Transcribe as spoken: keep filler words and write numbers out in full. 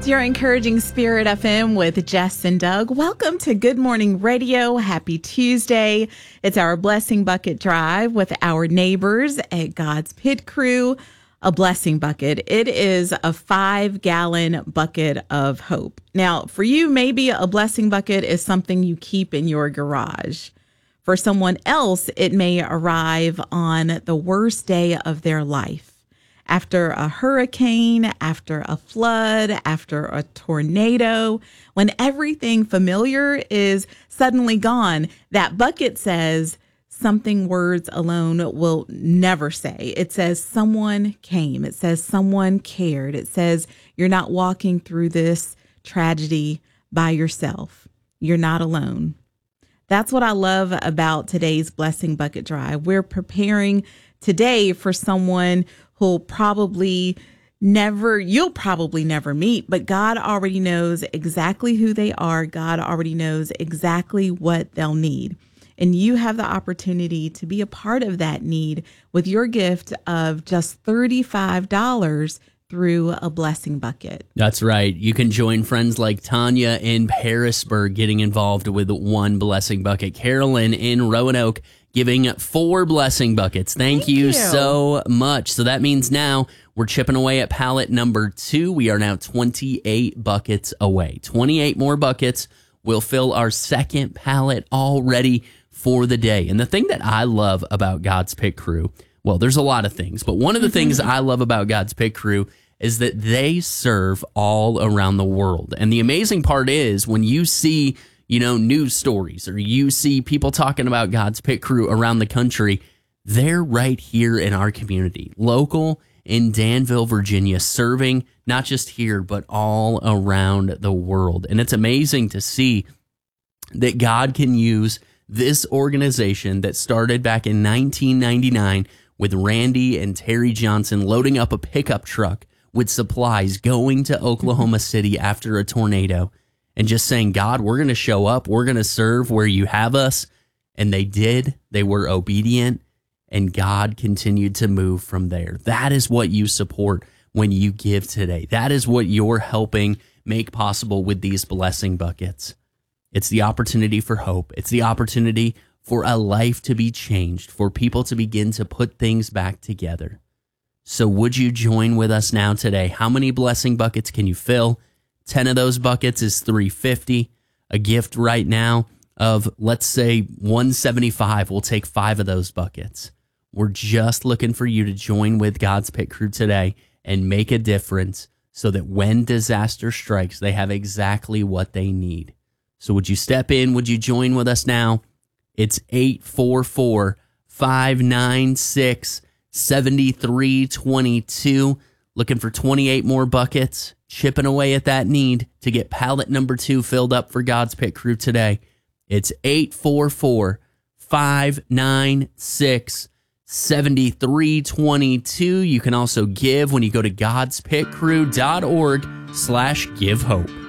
It's your Encouraging Spirit F M with Jess and Doug. Welcome to Good Morning Radio. Happy Tuesday. It's our Blessing Bucket Drive with our neighbors at God's Pit Crew. A blessing bucket. It is a five gallon bucket of hope. Now, for you, maybe a blessing bucket is something you keep in your garage. For someone else, it may arrive on the worst day of their life. After a hurricane, after a flood, after a tornado, when everything familiar is suddenly gone, that bucket says something words alone will never say. It says someone came. It says someone cared. It says you're not walking through this tragedy by yourself. You're not alone. That's what I love about today's Blessing Bucket Drive. We're preparing today for someone who'll probably never, you'll probably never meet, but God already knows exactly who they are. God already knows exactly what they'll need. And you have the opportunity to be a part of that need with your gift of just thirty-five dollars through a blessing bucket. That's right. You can join friends like Tanya in Harrisburg getting involved with one blessing bucket. Carolyn in Roanoke giving four blessing buckets. Thank, Thank you, you so much. So that means now we're chipping away at pallet number two. We are now twenty-eight buckets away. twenty-eight more buckets will fill our second pallet already for the day. And the thing that I love about God's Pit Crew, well, there's a lot of things, but one of the things I love about God's Pit Crew is that they serve all around the world. And the amazing part is when you see, you know, news stories or you see people talking about God's Pit Crew around the country, they're right here in our community, local in Danville, Virginia, serving not just here, but all around the world. And it's amazing to see that God can use this organization that started back in nineteen ninety-nine with Randy and Terry Johnson loading up a pickup truck with supplies going to Oklahoma City after a tornado and just saying, God, we're going to show up. We're going to serve where you have us. And they did. They were obedient, and God continued to move from there. That is what you support when you give today. That is what you're helping make possible with these blessing buckets. It's the opportunity for hope. It's the opportunity for a life to be changed, for people to begin to put things back together. So would you join with us now today? How many blessing buckets can you fill? ten of those buckets is three hundred fifty dollars. A gift right now of, let's say, one hundred seventy-five dollars. We'll take five of those buckets. We're just looking for you to join with God's Pit Crew today and make a difference so that when disaster strikes, they have exactly what they need. So would you step in? Would you join with us now? It's eight four four, five nine six, seven three two two. Looking for twenty-eight more buckets, chipping away at that need to get pallet number two filled up for God's Pit Crew today. It's eight four four, five nine six, seven three two two. You can also give when you go to godspitcrew.org slash give hope.